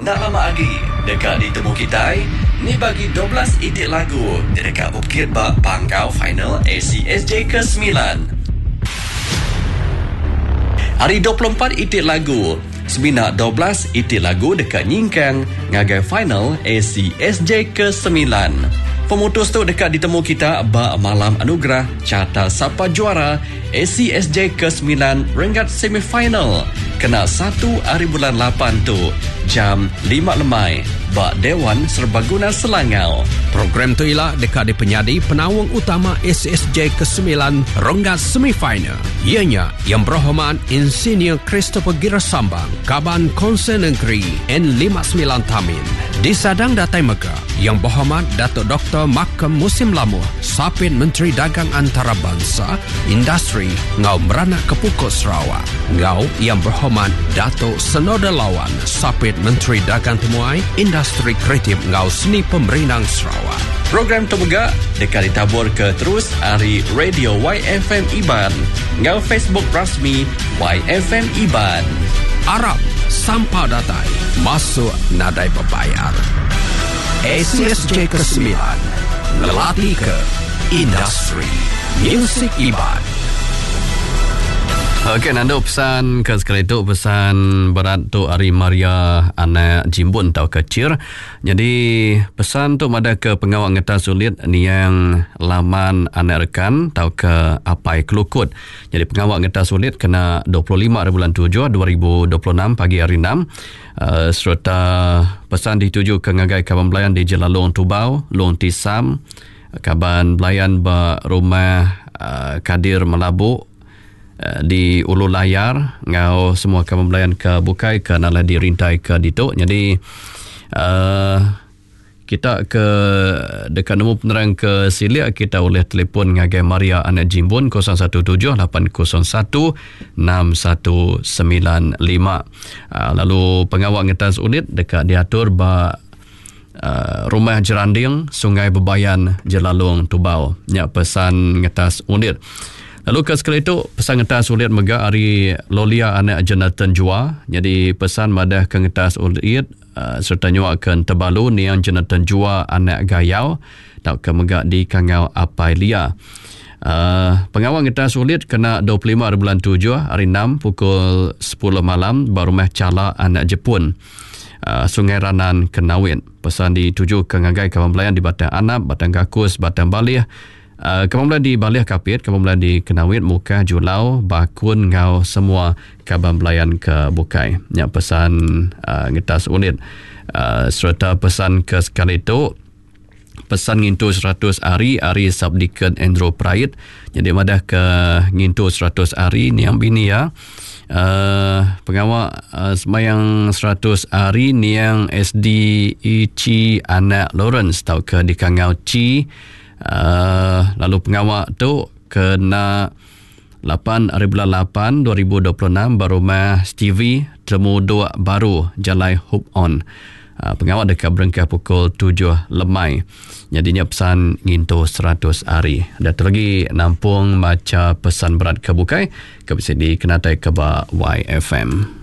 Nak lama lagi dekat ditemu kita ni bagi 12 itik lagu dekat Bukit Bak Pangkau final ACSJ ke-9. Hari 24 itik lagu Sebinak 12 itik lagu dekat Nyingkang ngagai final ACSJ ke-9. Pemutus tu dekat ditemu kita bak malam anugerah carta siapa juara ACSJ ke-9 Rengat semifinal kena 1 hari bulan 8 tu jam 5 lemai bak Dewan Serbaguna Selangau. Program tu ialah dekat di penyadi penawang utama ACSJ ke-9 Rengat semifinal. Ianya yang berhormat Insinyur Christopher Girasambang, Kaban Konsen Negeri N59 Tamin. Di Sadang Datai Mega yang berhormat Datuk Dr. Makam Musim Lamuh, Sapit Menteri Dagang Antarabangsa, Industri Ngau Beranak Kepukut Sarawak. Ngau yang berhormat Datuk Senoda Lawan, Sapit Menteri Dagang Temuai, Industri Kreatif Ngau Seni Pemerinang Sarawak. Program terbuka dekat ditabur ke terus hari Radio YFM Iban, ngau Facebook rasmi YFM Iban. Arab sampah datai masuk nadai berbayar. ACSJ ke-9 Lelati ke Industri Music Iban. Okey, nando pesan ke sekali tu pesan berat tu Ari Maria anak Jimbun tau kecil. Jadi pesan tu ada ke pengawal ngeta sulit ni yang laman anak rekan tau ke Apai Kelukut. Jadi pengawal ngeta sulit kena 25 bulan 7 2026 pagi hari 6. Serta pesan dituju ke ngagai kaban belayan di Jelalong Tubau, Long Tisam, kaban belayan ba rumah Kadir Melabu di Ulu Layar, ngau semua kawan belayan ke Bukai ke nalah dirintai ke dituk. Jadi kita ke dekat nombor penerang ke Silik kita oleh telefon ngagai Maria anak Jimbun 017-801-6195. Lalu pengawal ngetas unit dekat diatur ba rumah Jeranding Sungai Bebayan Jelalong Tubau. Nya pesan ngetas unit. Lalu ke sekali itu pesan ngetas ulit mega hari Lolia anak Jonathan Jua. Jadi pesan madah ke ngetas ulit serta nyuakan terbalu ni yang Jonathan Jua anak Gayau tak ke mega di Kangau Apailia. Pengawal ngetas ulit kena 25 bulan 7 hari 6 pukul 10 malam baru meh Cala anak Jepun. Sungai Ranan Kenawin. Pesan dituju ke ngagai kawan belayan di Batang Anap, Batang Gakus, Batang Balih. Kawan di Balih Kapit, kawan di Kenawit, Muka, Julau, Bakun, Ngau, semua kawan belayan ke Bukai. Yang pesan ngetas unit. Serta pesan ke sekali itu, pesan ngintu 100 hari Sabdikan Andrew Pride. Jadi madah ke ngintu 100 hari ni yang bini ya. Pengawal semayang 100 hari ni yang SDEC anak Lawrence tau ke di Kangau Ci. Lalu pengawal tu kena 8 hari bulan 8 2026 baru mah Stevie temu 2 baru Jalai Hope On. Pengawal dekat berengkah pukul 7 lemai. Jadinya pesan ngintu 100 hari. Dan tu lagi nampung baca pesan berat ke Bukai ke bisa dikenatai ke YFM.